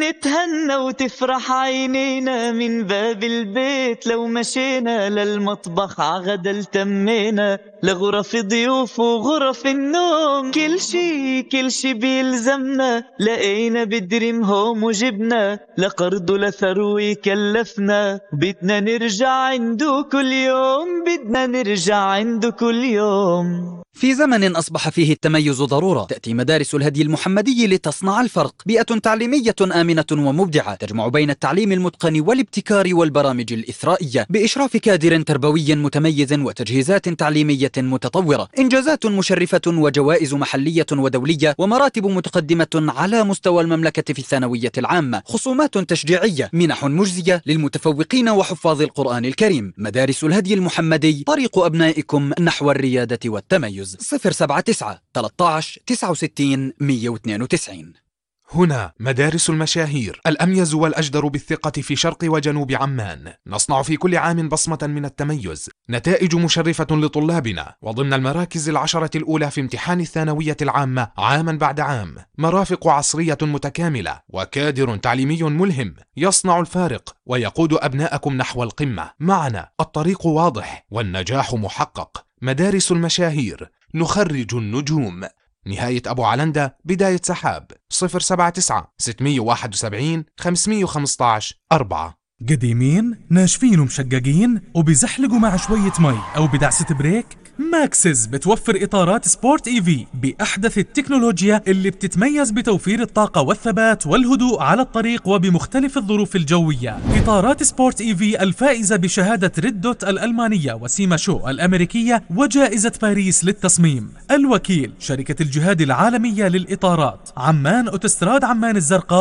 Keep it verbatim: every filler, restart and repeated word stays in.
تتهنى وتفرح عينينا من باب البيت، لو مشينا للمطبخ عغدا التمينا، لغرف ضيوف وغرف النوم، كل شي كل شي بيلزمنا، لقينا بدريم هوم وجبنا، لقرض ولثروي كلفنا، بدنا نرجع عنده كل يوم، بدنا نرجع عنده كل يوم. في زمن أصبح فيه التميز ضرورة، تأتي مدارس الهدي المحمدي لتصنع الفرق. بيئة تعليمية آمنة ومبدعة تجمع بين التعليم المتقن والابتكار والبرامج الإثرائية، بإشراف كادر تربوي متميز وتجهيزات تعليمية متطورة، إنجازات مشرفة وجوائز محلية ودولية، ومراتب متقدمة على مستوى المملكة في الثانوية العامة، خصومات تشجيعية، منح مجزية للمتفوقين وحفاظ القرآن الكريم. مدارس الهدي المحمدي، طريق أبنائكم نحو الريادة والتميز. صفر سبعة تسعة ثلاثة عشر تسعة وستين مية واثنين وتسعين. هنا مدارس المشاهير، الأميز والأجدر بالثقة في شرق وجنوب عمان. نصنع في كل عام بصمة من التميز، نتائج مشرفة لطلابنا، وضمن المراكز العشرة الأولى في امتحان الثانوية العامة عاما بعد عام. مرافق عصرية متكاملة وكادر تعليمي ملهم يصنع الفارق ويقود أبناءكم نحو القمة. معنا الطريق واضح والنجاح محقق. مدارس المشاهير، نخرج النجوم. نهاية أبو علندة، بداية سحاب. صفر سبعة تسعة ستمية وواحد وسبعين خمسمية وخمستاشر أربعة. قديمين ناشفين ومشققين وبيزحلقوا مع شوية مي أو بدعسة بريك؟ ماكسس بتوفر إطارات سبورت إيفي بأحدث التكنولوجيا اللي بتتميز بتوفير الطاقة والثبات والهدوء على الطريق وبمختلف الظروف الجوية. إطارات سبورت إيفي الفائزة بشهادة ريد دوت الألمانية وسيما شو الأمريكية وجائزة باريس للتصميم. الوكيل شركة الجهاد العالمية للإطارات، عمان أوتوستراد عمان الزرقاء.